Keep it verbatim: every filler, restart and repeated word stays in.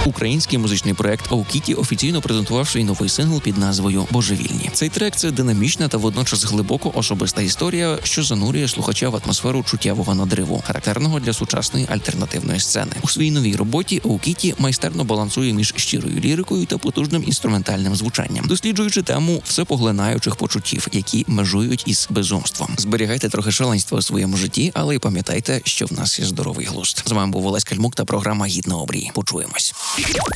Український музичний проект Аукіті офіційно презентував свій новий сингл під назвою «Божевільні». Цей трек – це динамічна та водночас глибоко особиста історія, що занурює слухача в атмосферу чуттєвого надриву, характерного для сучасної альтернативної сцени. У своїй новій роботі Аукіті майстерно балансує між щирою лірикою та потужним інструментальним звучанням, досліджуючи тему всепоглинаючих почуттів, які межують із безумством. Зберігайте трохи шаленства у своєму житті, але й пам'ятайте, що в нас є здоровий глузд. З вами був Олесь Кальмук та програма «Гідна обрії». Почуємось.